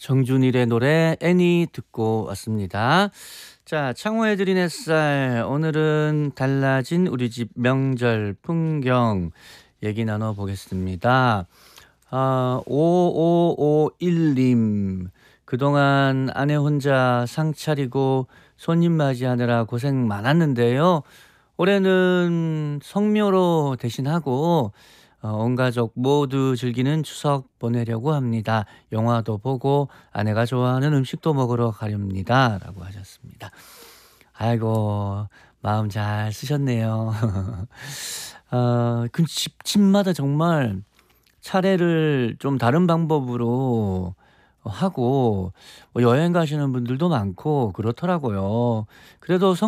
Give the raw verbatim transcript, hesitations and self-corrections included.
정준일의 노래 애니 듣고 왔습니다. 자, 창호의 드린 햇살, 오늘은 달라진 우리 집 명절 풍경 얘기 나눠보겠습니다. 아, 오오오일 님, 그동안 아내 혼자 상 차리고 손님 맞이하느라 고생 많았는데요. 올해는 성묘로 대신하고 어, 온 가족 모두 즐기는 추석 보내려고 합니다. 영화도 보고 아내가 좋아하는 음식도 먹으러 가렵니다. 라고 하셨습니다. 아이고, 마음 잘 쓰셨네요. 어, 그 집, 집마다 정말 차례를 좀 다른 방법으로 하고 뭐 여행 가시는 분들도 많고 그렇더라고요. 그래도 성